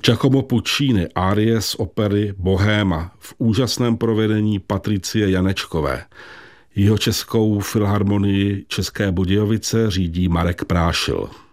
Giacomo Puccini árie z opery Bohéma v úžasném provedení Patricie Janečkové. Jihočeskou filharmonii České Budějovice řídí Marek Prášil.